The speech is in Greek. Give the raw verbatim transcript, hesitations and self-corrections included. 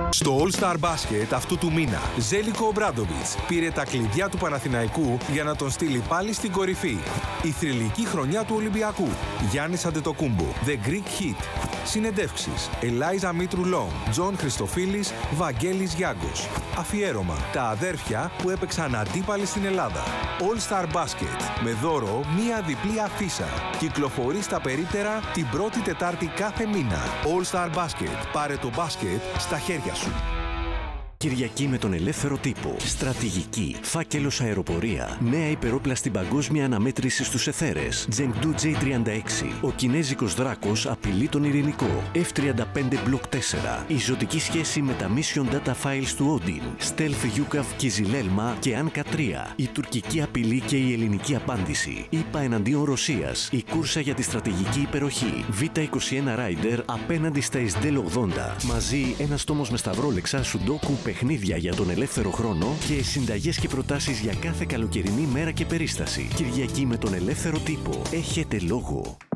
Στο All Star Basket αυτού του μήνα, Ζέλικο Ομπράντοβιτς πήρε τα κλειδιά του Παναθηναϊκού για να τον στείλει πάλι στην κορυφή. Η θρυλική χρονιά του Ολυμπιακού. Γιάννης Αντετοκούμπο, The Greek Hit. Συνεντεύξεις, Ελάιζα Μήτρου Λόγκ, Τζον Χριστοφίλης, Βαγγέλης Γιάγκος. Αφιέρωμα, τα αδέρφια που έπαιξαν αντίπαλοι στην Ελλάδα. All Star Basket, με δώρο μία διπλή αφίσα. Κυκλοφορεί στα περίπτερα την πρώτη Τετάρτη κάθε μήνα. All Star Basket, πάρε το μπάσκετ στα χέρια σου. Κυριακή με τον ελεύθερο τύπο. Στρατηγική. Φάκελος αεροπορία. Νέα υπερόπλαστη παγκόσμια αναμέτρηση στους εθέρες. Chengdu τζέι τριάντα έξι. Ο κινέζικος δράκος απειλεί τον ειρηνικό. εφ τριάντα πέντε Block τέσσερα. Η ζωτική σχέση με τα Mission Data Files του Odin. Stealth Yukaf Kizilelma και Anka τρία. Η τουρκική απειλή και η ελληνική απάντηση. ΗΠΑ εναντίον Ρωσίας. Η κούρσα για τη στρατηγική υπεροχή. Β είκοσι ένα Rider απέναντι στα Ισντέλ ογδόντα. Μαζί ένας τόμος με σταυρόλεξα, σουντόκου, παιχνίδια για τον ελεύθερο χρόνο και συνταγές και προτάσεις για κάθε καλοκαιρινή μέρα και περίσταση. Κυριακή με τον ελεύθερο τύπο. Έχετε λόγο.